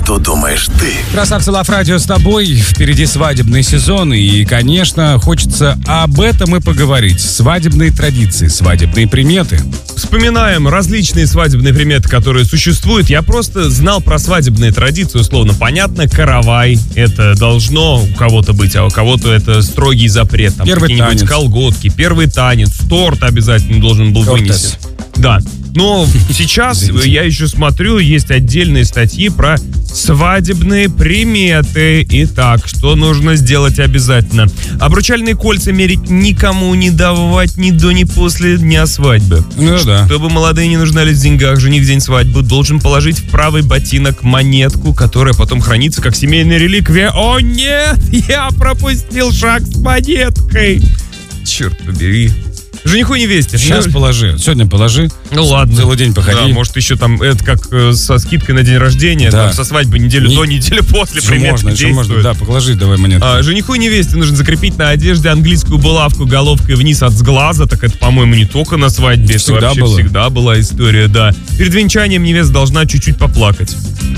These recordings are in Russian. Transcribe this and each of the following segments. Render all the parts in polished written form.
что думаешь ты? Красавцы Лав Радио с тобой. Впереди свадебный сезон. И, конечно, хочется об этом и поговорить. Свадебные традиции, свадебные приметы. Вспоминаем различные свадебные приметы, которые существуют. Я просто знал про свадебные традиции, условно. Понятно, каравай. Это должно у кого-то быть, а у кого-то это строгий запрет. Там Первый какие-нибудь танец. колготки, первый танец, торт обязательно должен был вынести. Да. Но сейчас я еще смотрю, есть отдельные статьи про свадебные приметы. Итак, что нужно сделать обязательно? Обручальные кольца мерить никому не давать ни до, ни после дня свадьбы. Ну да. Чтобы молодые не нуждались в деньгах, жених в день свадьбы должен положить в правый ботинок монетку, которая потом хранится как семейная реликвия. О нет, я пропустил шаг с монеткой. Черт побери. Жениху и невесте. Сейчас положи. Сегодня положи. Ну ладно. Целый день походи. Да, может еще там, это как со скидкой на день рождения, Да. там, со свадьбы неделю до, неделю после. Еще можно, да, положи давай монетку. Жениху и невесте нужно закрепить на одежде английскую булавку головкой вниз от сглаза. Так это, по-моему, не только на свадьбе. Это Всегда вообще было. всегда была история, да. Перед венчанием невеста должна чуть-чуть поплакать.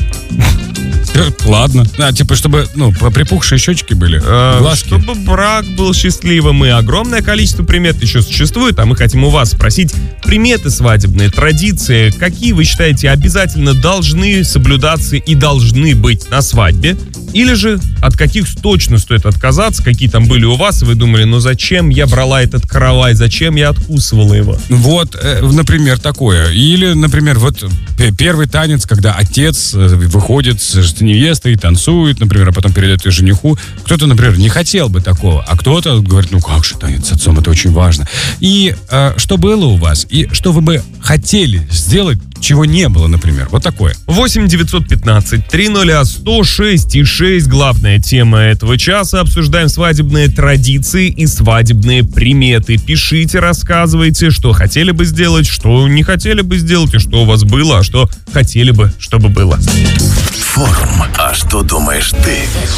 Ладно. Типа, чтобы, припухшие щечки были. Глазки. Чтобы брак был счастливым. И огромное количество примет еще существует. А мы хотим у вас спросить: приметы свадебные, традиции, какие вы считаете обязательно должны соблюдаться и должны быть на свадьбе? Или же от каких точно стоит отказаться, какие там были у вас, и вы думали, зачем я брала этот каравай, зачем я откусывала его? Вот, например, такое. Или, например, вот первый танец, когда отец выходит с невестой, танцует, например, а потом передает ее жениху. Кто-то, например, не хотел бы такого, а кто-то говорит, как же танец с отцом, это очень важно. И что было у вас, и что вы бы хотели сделать, чего не было, например. Вот такое. 8 915 300 106 и 6. Главная тема этого часа. Обсуждаем свадебные традиции и свадебные приметы. Пишите, рассказывайте, что хотели бы сделать, что не хотели бы сделать, и что у вас было, а что хотели бы, чтобы было. Форум «А что думаешь ты?»